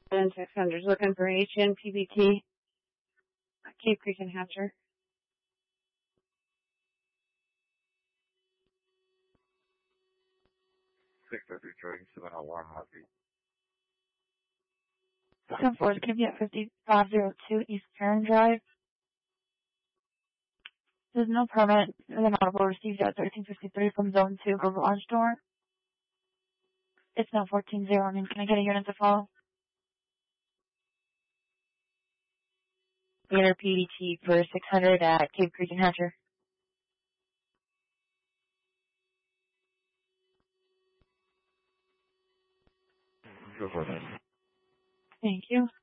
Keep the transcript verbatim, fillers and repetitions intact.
And six hundred looking for H N P B T, Cape Creek and Hatcher. six oh three Troy, seven alarm heartbeat. ten four is going to be at fifty-five oh two East Karen Drive. There's no permit for the audible received at thirteen fifty-three from Zone two garage door. It's now fourteen zero. Can I get a unit to follow? Unit P B T for six hundred at Cape Creek and Hatcher. Go for it. Thank you.